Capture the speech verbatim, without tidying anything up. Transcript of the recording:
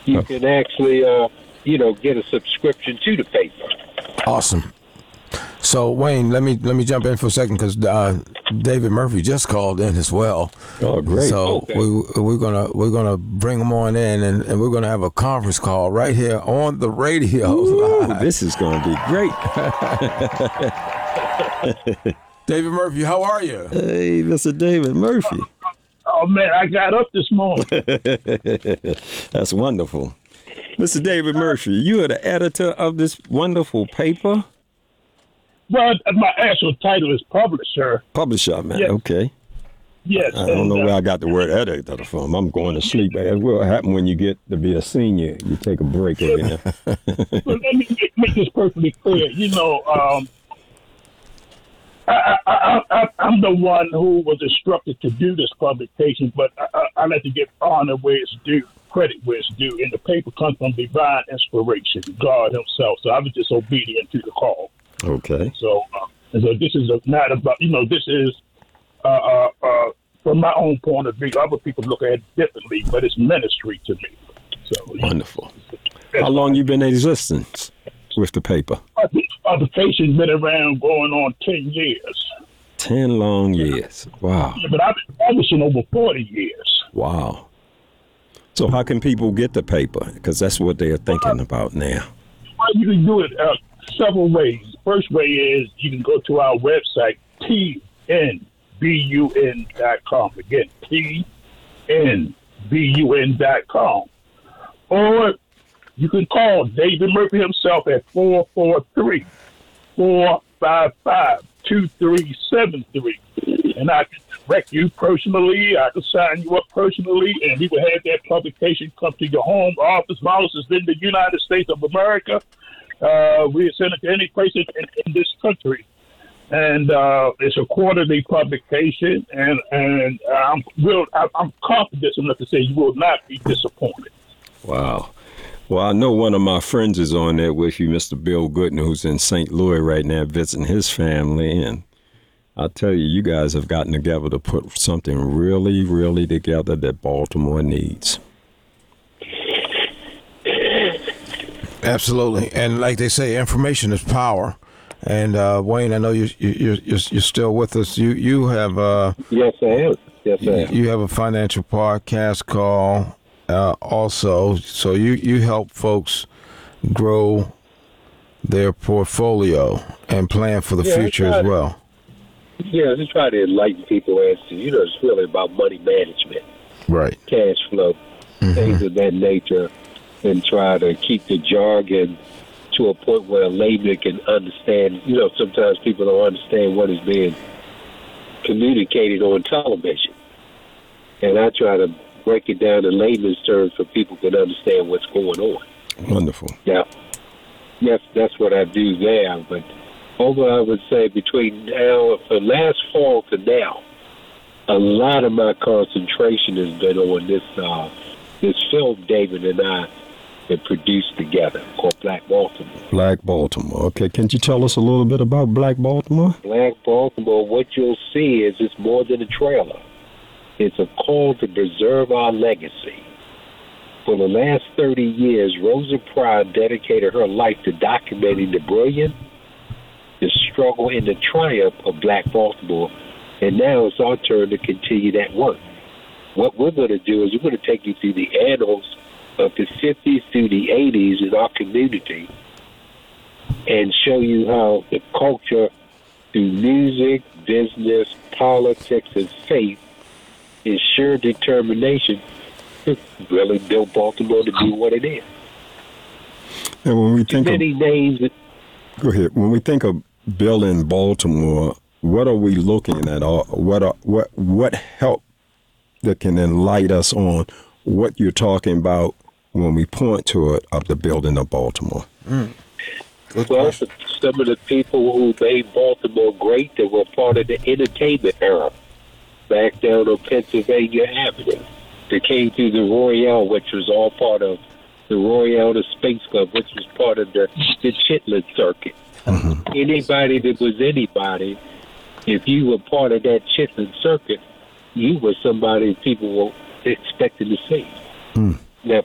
you can actually, uh, you know, get a subscription to the paper. Awesome. So Wayne, let me let me jump in for a second because uh, David Murphy just called in as well. Oh, great! So okay. we we're gonna we're gonna bring him on in, and, and we're gonna have a conference call right here on the radio. Ooh, this is going to be great. David Murphy, how are you? Hey, Mister David Murphy. Oh, man, I got up this morning. That's wonderful. Mister David Murphy, you are the editor of this wonderful paper? Well, my actual title is publisher. Publisher, man. Yes. Okay. Yes. I don't and, know uh, where I got the word editor from. I'm going to sleep. That's what happens when you get to be a senior. You take a break again. Well, let me make, make this perfectly clear. You know, um, I, I, I, I'm the one who was instructed to do this publication, but I, I, I like to give honor where it's due, credit where it's due. And the paper comes from divine inspiration, God himself. So I was just obedient to the call. Okay. So, uh, and so this is a, not about, you know, this is, uh, uh, uh, from my own point of view, other people look at it differently, but it's ministry to me. So Wonderful. How long you been in existence with the paper? Uh, the publication's been around going on ten years. Ten long years. Wow. Yeah, but I've been publishing over forty years. Wow. So how can people get the paper? Because that's what they're thinking about now. Well, you can do it uh, several ways. First way is you can go to our website, T N B U N dot com. Again, T N B U N dot com. Or you can call David Murphy himself at four four three, four five five, two three seven three. And I can direct you personally. I can sign you up personally, and we will have that publication come to your home office. Miles is in the United States of America. Uh, we send it to any place in, in this country. And uh, it's a quarterly publication, and and I'm real, I'm confident enough to say you will not be disappointed. Wow. Well, I know one of my friends is on there with you, Mister Bill Gooden, who's in Saint Louis right now visiting his family. And I tell you, you guys have gotten together to put something really, really together that Baltimore needs. Absolutely, and like they say, information is power. And uh, Wayne, I know you you you're, you're still with us. You you have uh Yes, I am. Yes, I am. you have a financial podcast call uh, also. So you you help folks grow their portfolio and plan for the Yeah, future I as try well. Yeah, just try to enlighten people as to, you know, it's really about money management, Right. cash flow, Mm-hmm. things of that nature, and try to keep the jargon to a point where a layman can understand. You know, sometimes people don't understand what is being communicated on television. And I try to break it down in layman's terms so people can understand what's going on. Wonderful. Yeah, yes, that's what I do there. But over, I would say, between now, from last fall to now, a lot of my concentration has been on this uh, this film David and I have produced together called Black Baltimore. Black Baltimore. Okay, can you tell us a little bit about Black Baltimore? Black Baltimore, what you'll see is it's more than a trailer. It's a call to preserve our legacy. For the last thirty years, Rosa Pride dedicated her life to documenting the brilliance, the struggle, and the triumph of Black Baltimore. And now it's our turn to continue that work. What we're going to do is we're going to take you through the annals of the fifties through the eighties in our community and show you how the culture through music, business, politics, and faith is sheer determination to really build Baltimore to be what it is. And when we think Many of, names. go ahead. When we think of building Baltimore, what are we looking at? Or what are, what what help that can enlighten us on what you're talking about when we point to it of the building of Baltimore? Mm. Good Well, question. some of the people who made Baltimore great that were part of the entertainment era back down on Pennsylvania Avenue. They came through the Royale, which was all part of the Royale, the Space Club, which was part of the, the Chitlin circuit. Mm-hmm. Anybody that was anybody, if you were part of that Chitlin circuit, you were somebody people were expecting to see. Mm.